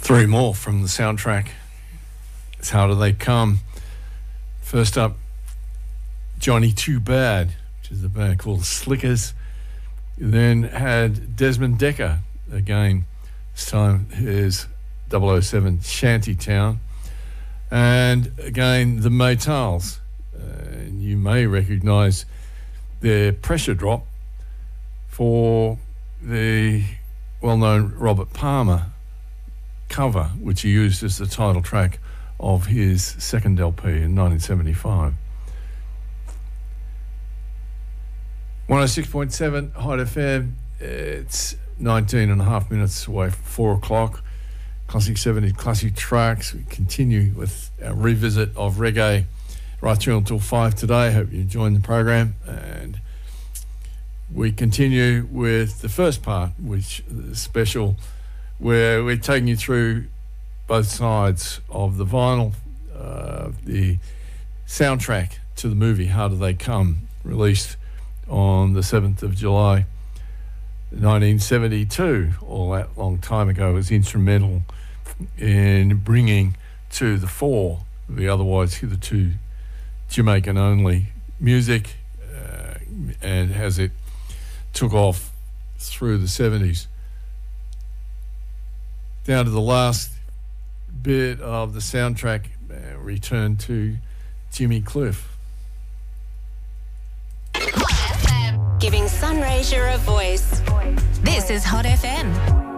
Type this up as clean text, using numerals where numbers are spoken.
Three more from the soundtrack. It's How Do They Come? First up, Johnny Too Bad, which is a band called Slickers. Then had Desmond Decker, again, this time his 007 Shantytown. And again, the Maytals. And you may recognise their Pressure Drop for the well-known Robert Palmer cover, which he used as the title track of his second LP in 1975. 106.7 Hot FM. It's 19 and a half minutes away from 4 o'clock. Classic 70s, classic tracks. We continue with our revisit of reggae right through until 5 today. Hope you enjoyed the program. And we continue with the first part, which is special, where we're taking you through both sides of the vinyl, the soundtrack to the movie How Do They Come, released on the 7th of July 1972. All that long time ago, was instrumental in bringing to the fore the otherwise hitherto Jamaican-only music, and as it took off through the 70s. Down to the last bit of the soundtrack, return to Jimmy Cliff. Giving Sunraysia a voice. This is Hot FM.